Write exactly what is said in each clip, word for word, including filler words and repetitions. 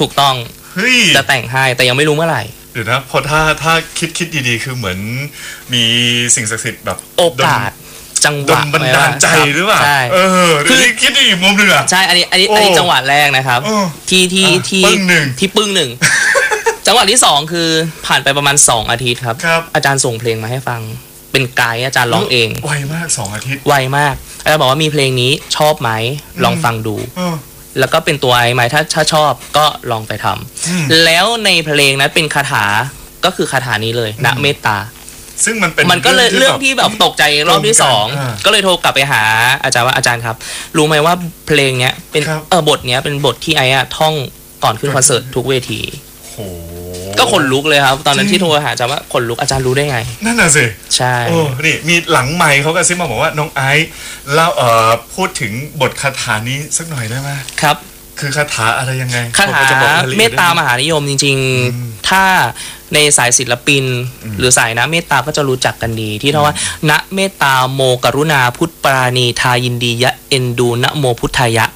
ถูกต้องจะแต่งให้แต่ยังไม่รู้เมื่อไหร่เดี๋ยวนะพอถ้าถ้าคิดคิดดีๆคือเหมือนมีสิ่งศักดิ์สิทธิ์แบบโอกาสจังหวะบันดาลใจหรือเปล่าเออคือคิดอีกมุมหนึ่งอ่ะใช่อันนี้อันนี้อันนี้จังหวะแรกนะครับที่ที่ที่ที่ปึ้งหนึ่งจังหวะที่สองคือผ่านไปประมาณสองอาทิตย์ครับอาจารย์ส่งเพลงมาให้ฟังเป็นไกด์อาจารย์ร้องเองไวมากสองอาทิตย์ไวมากอาจารย์บอกว่ามีเพลงนี้ชอบไหมลองฟังดูแล้วก็เป็นตัวไอ้ไหมถ้าถ้าชอบก็ลองไปทำแล้วในเพลงนั้นเป็นคาถาก็คือคาถานี้เลยณเมตตาซึ่งมันเป็นมันก็เลยเรื่องที่แบบตกใจรอบที่สองก็เลยโทรกลับไปหาอาจารย์ว่าอาจารย์ครับรู้ไหมว่าเพลงเนี้ยเป็นเออบทเนี้ยเป็นบทที่ไอ้อะท่องก่อนขึ้นคอนเสิร์ตทุกเวทีก็ขนลุกเลยครับตอนนั้นที่โทรหาอาจารย์ว่าขนลุกอาจารย์รู้ได้ไงนั่นน่ะสิใช่โอ้นี่มีหลังไมค์เขาก็ซิมาบอกว่าน้องไอซ์เล่าเอ่อพูดถึงบทคาถานี้สักหน่อยได้ไหมครับคือคาถาอะไรยังไงคาถาเมตตามหานิยมจริงๆถ้าในสายศิลปินหรือสายนะเมตตาก็จะรู้จักกันดีที่เท่าว่าณเมตตาโมกรุณาพุทธปราณีทายินดียะเอ็นดูนะโมพุทธายะ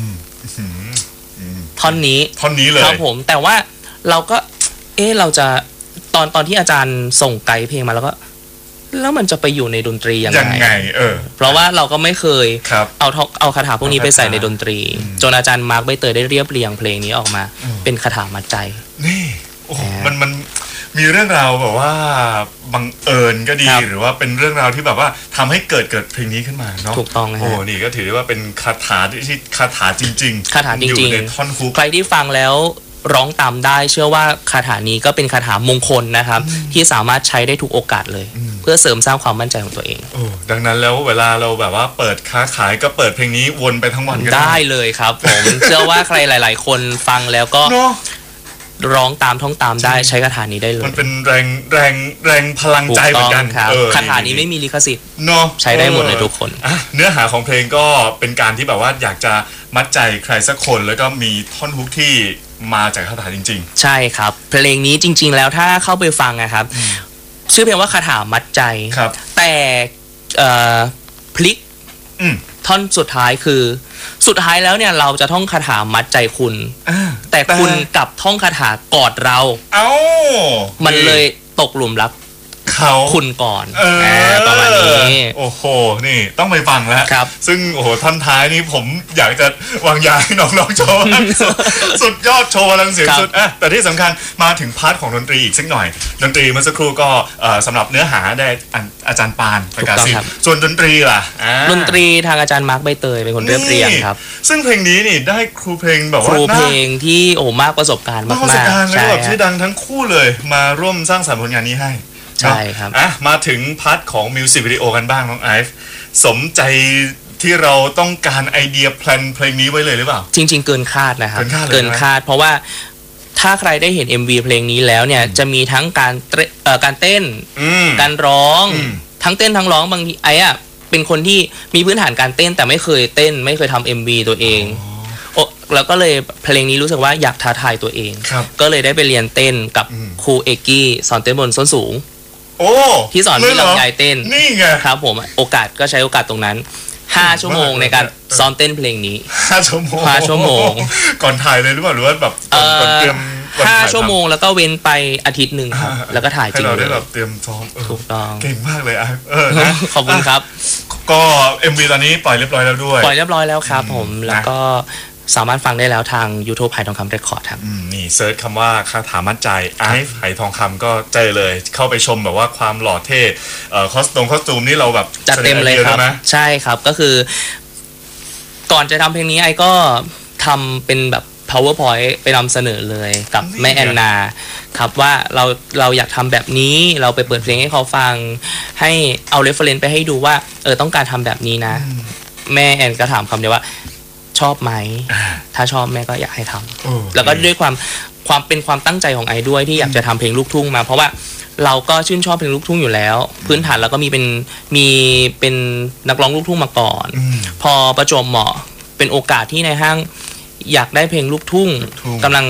ท่อนนี้ท่อนนี้เลยครับผมแต่ว่าเราก็เออเราจะตอนตอนที่อาจารย์ส่งไกด์เพลงมาแล้วก็แล้วมันจะไปอยู่ในดนตรียังไงยังไงเออเพราะว่าเราก็ไม่เคยเอาเอาคาถาพวกนี้ไปใส่ในดนตรีจนอาจารย์มาร์คใบเตยได้เรียบเรียงเพลงนี้ออกมาเป็นคาถามัดใจนี่โอ้มันมันมีเรื่องราวแบบว่าบังเอิญก็ดีหรือว่าเป็นเรื่องราวที่แบบว่าทำให้เกิดเกิดเพลงนี้ขึ้นมาเนาะถูกต้องนะโอ้นี่ก็ถือได้ว่าเป็นคาถาที่คาถาจริงๆคาถาจริงๆอยู่ในท่อนฮุกใครที่ฟังแล้วร้องตามได้เชื่อว่าคาถานี้ก็เป็นคาถามงคลนะครับที่สามารถใช้ได้ทุกโอกาสเลยเพื่อเสริมสร้างความมั่นใจของตัวเองโอ้ดังนั้นแล้วเวลาเราแบบว่าเปิดค้าขายก็เปิดเพลงนี้วนไปทั้งวันก็ได้เลยครับผมเชื่อว่าใครหลายๆคนฟังแล้วก็ร้องตามท่องตามได้ใช้คาถานี้ได้เลยมันเป็นแรงแรงแรงพลังใจเหมือนกันคาถานี้ไม่มีลิขสิทธิ์เนาะใช้ได้หมดเลยทุกคนเนื้อหาของเพลงก็เป็นการที่แบบว่าอยากจะมัดใจใครสักคนแล้วก็มีท่อนฮุกที่มาจากคาถาจริงๆใช่ครับเพลงนี้จริงๆแล้วถ้าเข้าไปฟังนะครับชื่อเพลงว่าคาถามัดใจแต่พลิกท่อนสุดท้ายคือสุดท้ายแล้วเนี่ยเราจะท่องคาถามัดใจคุณแต่คุณกับท่องคาถากอดเราเอ้ามันเลยตกหลุมรักเขาคุณก่อนประมาณนี้โอ้โหนี่ต้องไปฟังแล้วซึ่งโอ้โหท่อนท้ายนี้ผมอยากจะวางยาให้น้องๆโชว์สุดยอดโชว์พลังเสียงสุดอ่ะแต่ที่สำคัญมาถึงพาร์ทของดนตรีอีกสักหน่อยดนตรีเมื่อสักครู่ก็สำหรับเนื้อหาได้อาจารย์ปานประกาศศิลป์ส่วนดนตรีล่ะดนตรีทางอาจารย์มาร์คใบเตยเป็นคนเรียบเรียงครับซึ่งเพลงนี้นี่ได้ครูเพลงแบบว่าครูเพลงที่โอ้มากประสบการณ์มากๆประสบการณ์แล้วแบบชื่อดังทั้งคู่เลยมาร่วมสร้างสรรค์ผลงานนี้ให้ใช่ครับอ่ะมาถึงพาร์ทของมิวสิกวิดีโอกันบ้างน้องไอฟ์สมใจที่เราต้องการไอเดียแพลนเพลงนี้ไว้เลยหรือเปล่าจริงๆเกินคาดนะครับเกินคาดเพราะว่าถ้าใครได้เห็น เอ็ม วี เพลงนี้แล้วเนี่ยจะมีทั้งการเอ่อการเต้นการร้องทั้งเต้นทั้งร้องบางทีไอ้อะเป็นคนที่มีพื้นฐานการเต้นแต่ไม่เคยเต้นไม่เคยทำ เอ็ม วี ตัวเองโอ้แล้วก็เลยเพลงนี้รู้สึกว่าอยากท้าทายตัวเองก็เลยได้ไปเรียนเต้นกับครูเอกกี้สอนเต้นบนส้นสูงโอ้ที่สอนที่ลำไยเต้นนี่ไงครับผมโอกาสก็ใช้โอกาสตรงนั้นห้าชั่วโมงในการซ้อมเต้นเพลงนี้ห้าชั่วโมงห้าชั่วโมงก่อนถ่ายเลยหรือเปล่าหรือว่าแบบก่อนเตรียมห้าชั่วโมงแล้วก็เว้นไปอาทิตย์หนึ่งครับแล้วก็ถ่ายจริงเลยให้เราได้แบบเตรียมซ้อมถูกต้องเก่งมากเลยอ่ะขอบคุณครับก็ เอ็ม วี ตอนนี้ปล่อยเรียบร้อยแล้วด้วยปล่อยเรียบร้อยแล้วครับผมแล้วก็สามารถฟังได้แล้วทาง YouTube ไหทองคำเรคคอร์ดครับนี่เซิร์ชคำว่าคาถามัดใจไอฟ์ไหทองคำก็เจอเลยเข้าไปชมแบบว่าความหล่อเท่เอ่อคอสตูมคอสตูมนี่เราแบบจัดเต็มเลยครับใช่ครับก็คือก่อนจะทำเพลงนี้ไอก็ทำเป็นแบบ PowerPoint ไปนำเสนอเลยกับแม่แอนนาครับว่าเราเราอยากทำแบบนี้เราไปเปิดเพลงให้เขาฟังให้เอา reference ไปให้ดูว่าเออต้องการทำแบบนี้นะแม่แอนก็ถามคำเดียวว่าชอบไหมถ้าชอบแม่ก็อยากให้ทำแล้วก็ด้วยความความเป็นความตั้งใจของไอด้วยที่อยากจะทำเพลงลูกทุ่งมาเพราะว่าเราก็ชื่นชอบเพลงลูกทุ่งอยู่แล้วพื้นฐานเราก็มีเป็นมีเป็นนักร้องลูกทุ่งมาก่อนพอประจวบเหมาะเป็นโอกาสที่ในห้างอยากได้เพลงลูกทุ่งกำลัง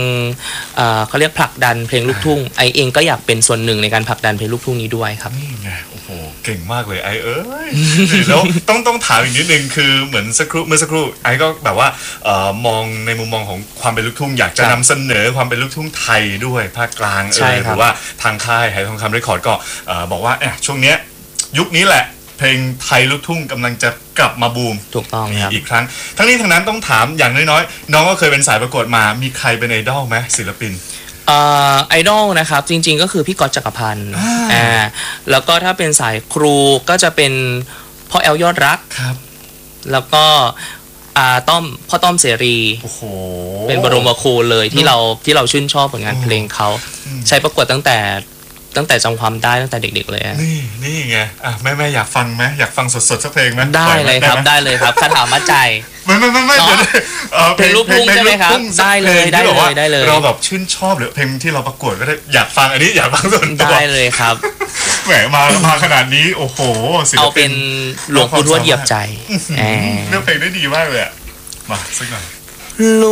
เขาเรียกผลักดันเพลงลูกทุ่งไอเองก็อยากเป็นส่วนหนึ่งในการผลักดันเพลงลูกทุ่งนี้ด้วยครับนี่ไงโอ้โหเก่งมากเลยไอเอ้ย แล้วต้องต้องถามอีกนิดนึงคือเหมือนสักครู่เมื่อสักครู่ไอก็แบบว่าเอ่อมองในมุมมองของความเป็นลูกทุ่งอยากจะนำเสนอความเป็นลูกทุ่งไทยด้วยภาคกลางเออหรือว่าทางค่ายไหทองคำเรคคอร์ดก็เอ่อบอกว่าเนี่ยช่วงเนี้ยยุคนี้แหละเพลงไทยลูกทุ่งกำลังจะกลับมาบูมถูกต้องครับอีกครั้ง ทั้งนี้ทั้งนั้นต้องถามอย่างน้อยๆน้องก็เคยเป็นสายประกวดมามีใครเป็นไอดอลไหมศิลปินเอ่อไอดอลนะครับจริงๆก็คือพี่ก๊อตจักรพันธ์อ่าแล้วก็ถ้าเป็นสายครูก็จะเป็นพ่อแอลยอดรักครับแล้วก็อ่าต้อมพ่อต้อมเสรีโอ้โหเป็นบรมครูเลยที่เราที่เราชื่นชอบผลงานเพลงเขาใช้ประกวดตั้งแต่ตั้งแต่จำความได้ตั้งแต่เด็กๆเลยอะนี่นี่ไงอ่ะแม่แม่อยากฟังไหมอยากฟังสดๆสักเพลงไหมได้เลยครับปล่อหมได้เลยครับคาถามัดใจไม่ไม่ไม่ไม่เนาะเดี๋ยวนะเอ่อเพลงลูกทุ่งใช่ไหมครับพลงกทุ่งสักได้เลยพงได้ที่เลยแบบว่าได้เลยเราแบบชื่นชอบหรือเพลงที่เราประกวดก็ได้อยากฟังอันนี้อยากฟังส่วนตัวได้เลยครับแหมมามาขนาดนี้โอ้โหศิลเอาปิเป็น นหลวงปู่ทวดเหยียบใจแหมเลือกเพลงได้ดีมากเลยอะมาสักหน่อย